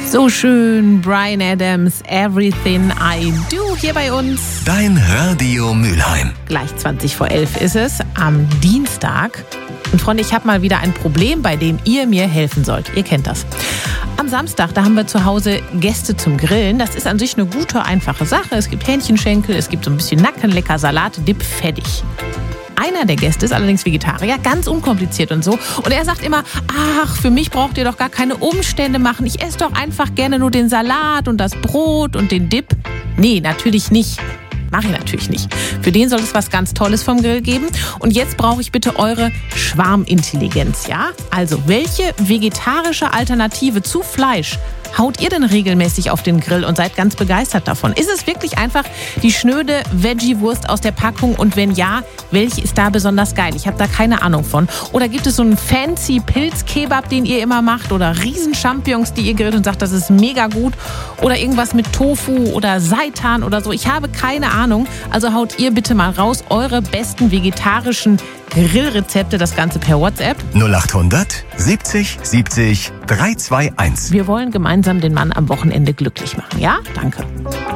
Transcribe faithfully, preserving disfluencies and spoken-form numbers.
So schön, Bryan Adams, Everything I Do hier bei uns. Dein Radio Mülheim. Gleich zwanzig vor elf ist es, am Dienstag. Und Freunde, ich habe mal wieder ein Problem, bei dem ihr mir helfen sollt. Ihr kennt das. Am Samstag, da haben wir zu Hause Gäste zum Grillen. Das ist an sich eine gute, einfache Sache. Es gibt Hähnchenschenkel, es gibt so ein bisschen Nacken, lecker Salat, Dip, fertig. Einer der Gäste ist allerdings Vegetarier, ganz unkompliziert und so. Und er sagt immer, ach, für mich braucht ihr doch gar keine Umstände machen. Ich esse doch einfach gerne nur den Salat und das Brot und den Dip. Nee, natürlich nicht. Mache ich natürlich nicht. Für den soll es was ganz Tolles vom Grill geben. Und jetzt brauche ich bitte eure Schwarmintelligenz, ja? Also, welche vegetarische Alternative zu Fleisch haut ihr denn regelmäßig auf den Grill und seid ganz begeistert davon? Ist es wirklich einfach die schnöde Veggie-Wurst aus der Packung? Und wenn ja, welche ist da besonders geil? Ich habe da keine Ahnung von. Oder gibt es so einen fancy Pilzkebab, den ihr immer macht? Oder Riesen-Champignons, die ihr grillt und sagt, das ist mega gut? Oder irgendwas mit Tofu oder Seitan oder so? Ich habe keine Ahnung. Also haut ihr bitte mal raus eure besten vegetarischen Grillrezepte, das Ganze per WhatsApp. null achthundert siebzig siebzig drei zwei eins. Wir wollen gemeinsam den Mann am Wochenende glücklich machen, ja? Danke.